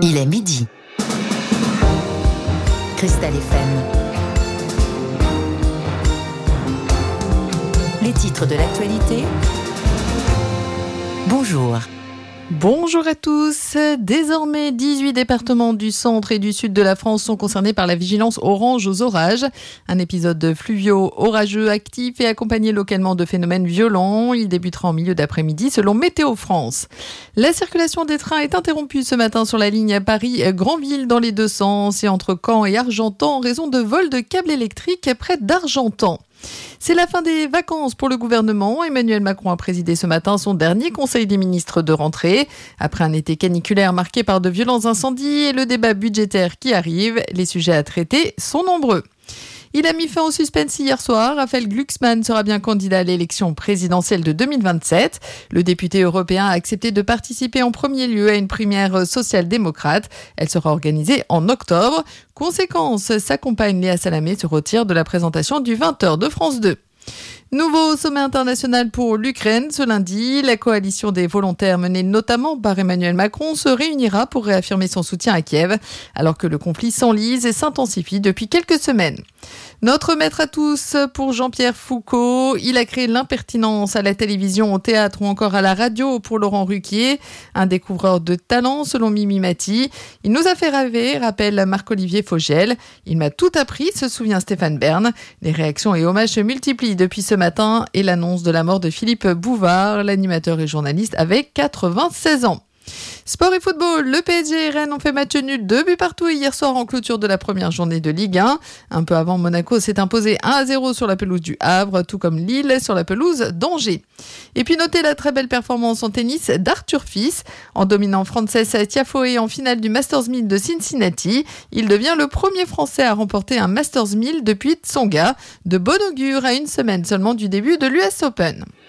Il est midi. Cristal FM. Les titres de l'actualité. Bonjour. Bonjour à tous. Désormais, 18 départements du centre et du sud de la France sont concernés par la vigilance orange aux orages. Un épisode fluvio orageux actif et accompagné localement de phénomènes violents. Il débutera en milieu d'après-midi selon Météo France. La circulation des trains est interrompue ce matin sur la ligne Paris-Granville dans les deux sens et entre Caen et Argentan en raison de vols de câbles électriques près d'Argentan. C'est la fin des vacances pour le gouvernement. Emmanuel Macron a présidé ce matin son dernier conseil des ministres de rentrée. Après un été caniculaire marqué par de violents incendies et le débat budgétaire qui arrive, les sujets à traiter sont nombreux. Il a mis fin au suspense hier soir. Raphaël Glucksmann sera bien candidat à l'élection présidentielle de 2027. Le député européen a accepté de participer en premier lieu à une primaire social-démocrate. Elle sera organisée en octobre. Conséquence, sa compagne Léa Salamé se retire de la présentation du 20h de France 2. Nouveau sommet international pour l'Ukraine. Ce lundi, la coalition des volontaires menée notamment par Emmanuel Macron se réunira pour réaffirmer son soutien à Kiev, alors que le conflit s'enlise et s'intensifie depuis quelques semaines. Notre maître à tous pour Jean-Pierre Foucault. Il a créé l'impertinence à la télévision, au théâtre ou encore à la radio pour Laurent Ruquier. Un découvreur de talent selon Mimi Mati. Il nous a fait rêver, rappelle Marc-Olivier Fogel. Il m'a tout appris, se souvient Stéphane Bern. Les réactions et hommages se multiplient depuis ce matin et l'annonce de la mort de Philippe Bouvard, l'animateur et journaliste avec 96 ans. Sport et football, le PSG et Rennes ont fait match nul 2 buts partout hier soir en clôture de la première journée de Ligue 1. Un peu avant, Monaco s'est imposé 1-0 sur la pelouse du Havre, tout comme Lille sur la pelouse d'Angers. Et puis notez la très belle performance en tennis d'Arthur Fils. En dominant Frances Tiafoe en finale du Masters 1000 de Cincinnati, il devient le premier Français à remporter un Masters 1000 depuis Tsonga. De bon augure à une semaine seulement du début de l'US Open.